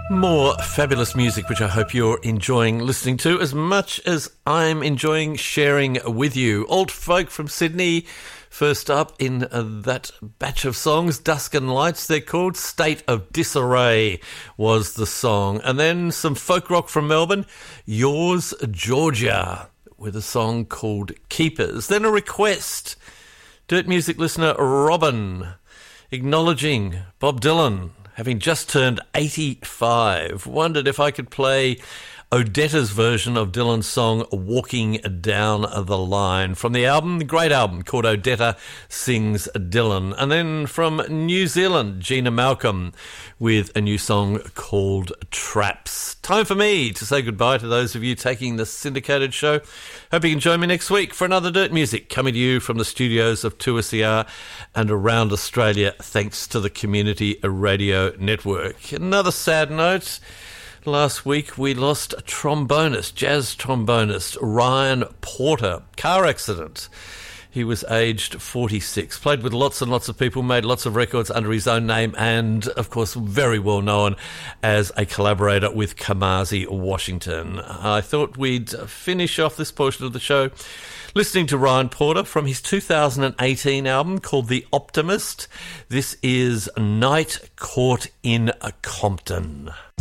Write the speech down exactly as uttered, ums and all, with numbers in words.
More fabulous music, which I hope you're enjoying listening to as much as I'm enjoying sharing with you. Old folk from Sydney, first up in uh, that batch of songs, Dusk and Lights, they're called. State of Disarray was the song. And then some folk rock from Melbourne, Yours, Georgia, with a song called Keepers. Then a request, Dirt Music listener Robin, acknowledging Bob Dylan, having just turned eighty-five, wondered if I could play Odetta's version of Dylan's song Walking Down the Line from the album, the great album called Odetta Sings Dylan. And then from New Zealand, Gina Malcolm with a new song called Traps. Time for me to say goodbye to those of you taking the syndicated show. Hope you can join me next week for another Dirt Music coming to you from the studios of two S E R and around Australia, thanks to the Community Radio Network. Another sad note. Last week we lost a trombonist, jazz trombonist, Ryan Porter. Car accident. He was aged forty-six, played with lots and lots of people, made lots of records under his own name, and, of course, very well known as a collaborator with Kamasi Washington. I thought we'd finish off this portion of the show listening to Ryan Porter from his two thousand eighteen album called The Optimist. This is Night Court in Compton.